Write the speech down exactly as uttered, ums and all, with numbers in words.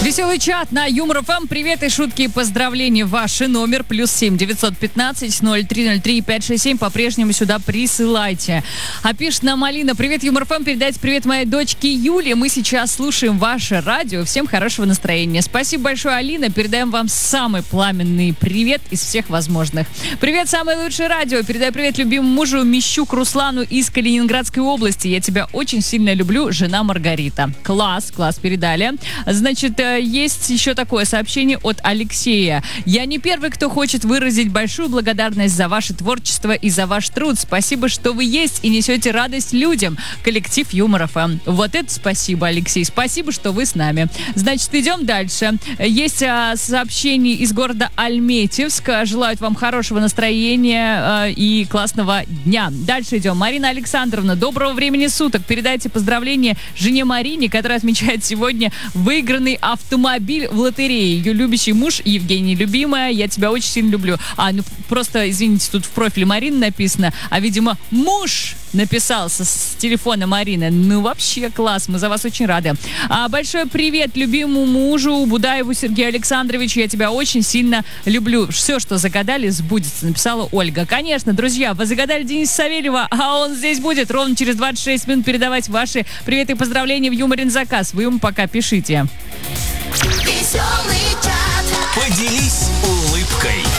Веселый чат на Юмор ФМ. Привет и шутки и поздравления. Ваш номер плюс семь девятьсот пятнадцать ноль три ноль три пять шесть семь. По-прежнему сюда присылайте. А пишет нам Алина. Привет, Юмор ФМ. Передайте привет моей дочке Юле. Мы сейчас слушаем ваше радио. Всем хорошего настроения. Спасибо большое, Алина. Передаем вам самый пламенный привет из всех возможных. Привет, самое лучшее радио. Передаю привет любимому мужу Мищук Руслану из Калининградской области. Я тебя очень сильно люблю. Жена Маргарита. Класс, класс, передали. Значит, есть еще такое сообщение от Алексея. Я не первый, кто хочет выразить большую благодарность за ваше творчество и за ваш труд. Спасибо, что вы есть и несете радость людям. Коллектив Юмор ФМ. Вот это спасибо, Алексей. Спасибо, что вы с нами. Значит, идем дальше. Есть а, сообщение из города Альметьевск. Желают вам хорошего настроения а, и классного дня. Дальше идем. Марина Александровна, доброго времени суток. Передайте поздравления жене Марине, которая отмечает сегодня выигранный автомобиль в лотерее. Ее любящий муж Евгений, любимая, я тебя очень сильно люблю. А, ну просто, извините, тут в профиле Марины написано, а, видимо, муж написал с, с телефона Марины. Ну, вообще класс, мы за вас очень рады. А, большой привет любимому мужу Будаеву Сергею Александровичу. Я тебя очень сильно люблю. Все, что загадали, сбудется, написала Ольга. Конечно, друзья, вы загадали Дениса Савельева, а он здесь будет ровно через двадцать шесть минут передавать ваши приветы и поздравления в Юморе на заказ. Вы ему пока пишите. Веселый чат. Поделись улыбкой.